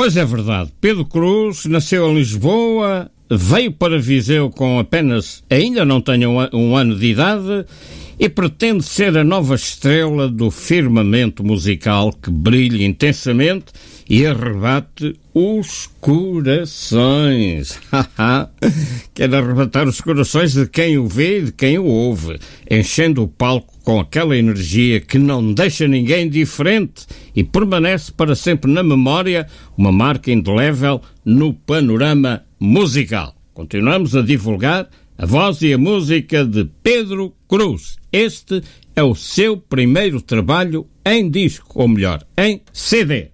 Pois é verdade, Pedro Cruz nasceu em Lisboa, veio para Viseu com apenas, ainda não tem um ano de idade, e pretende ser a nova estrela do firmamento musical que brilha intensamente e arrebate os corações. Quer arrebatar os corações de quem o vê e de quem o ouve, enchendo o palco com aquela energia que não deixa ninguém diferente e permanece para sempre na memória, uma marca indelével no panorama musical. Continuamos a divulgar a voz e a música de Pedro Cruz. Este é o seu primeiro trabalho em disco, ou melhor, em CD.